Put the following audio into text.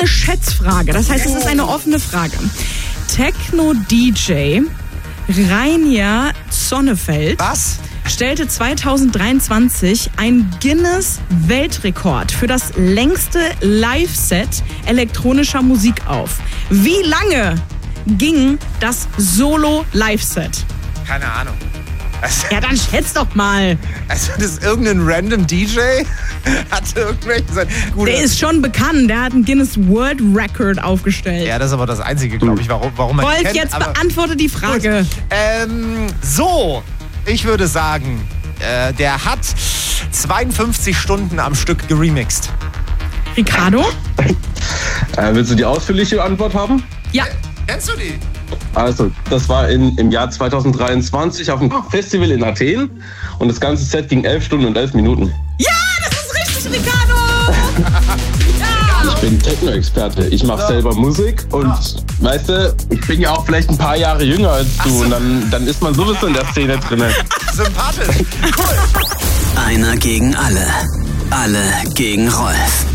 eine Schätzfrage. Das heißt, es ist eine offene Frage. Techno-DJ Rainier Zonnefeld stellte 2023 ein Guinness-Weltrekord für das längste Live-Set elektronischer Musik auf. Wie lange ging das Solo-Live-Set? Keine Ahnung. Ja, dann schätz doch mal. Also das ist irgendein random DJ? Hat irgendwelche... Der ist schon bekannt. Der hat einen Guinness World Record aufgestellt. Ja, das ist aber das Einzige, glaube ich, warum man Wolf, kennt. jetzt beantworte die Frage. So, ich würde sagen, der hat 52 Stunden am Stück geremixed. Ricardo? Willst du die ausführliche Antwort haben? Ja. Kennst du die? Also, das war im Jahr 2023 auf einem Festival in Athen und das ganze Set ging 11 Stunden und 11 Minuten. Ja, das ist richtig, Ricardo! Ich bin Techno-Experte. Ich mache selber Musik und weißt du, ich bin ja auch vielleicht ein paar Jahre jünger als du und dann ist man sowieso in der Szene drin. Sympathisch. Cool. Einer gegen alle. Alle gegen Rolf.